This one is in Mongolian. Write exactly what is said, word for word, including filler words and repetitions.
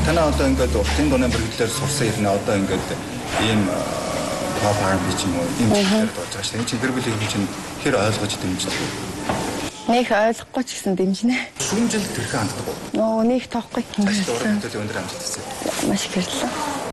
Танаа одоо ингээд уртын дууны мэрэгчлэр сурсан ирнэ одоо ингээд ийм pop R&B ч юм уу ийм зүйлээр болж байгаа шүү. Энд чинь гэр бүлийн хүн чинь хэр ойлгож дэмждэг вэ? Нэг ойлгохгүй ч гэсэн дэмжинэ. Шүүмжил тэрхэн ханддаг уу? Нөө нэг тоохгүй. Ашиг уран бүтээлийн өндөр амжилт хийсэн. Маш их хэрлээ.